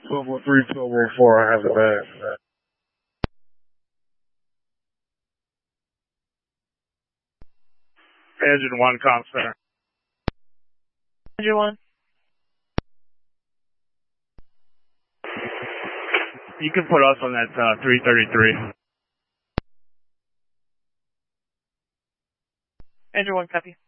1203, 1204, I have the bag. Engine 1, com center. Engine 1. You can put us on that 333. Engine 1, copy.